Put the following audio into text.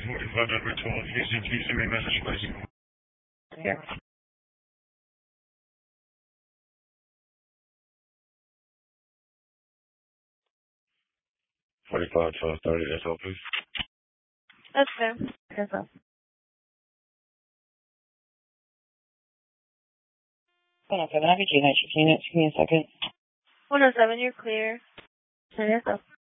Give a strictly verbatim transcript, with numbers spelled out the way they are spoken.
forty-five number twelve, Houston, can you send me a message, please? Yeah. forty-five, twelve, thirty, that's all, please. That's fair. Yes, sir. Hold on, seven. I'll get you night shift units. Give me a second. one oh seven, you're clear. Yes, sir.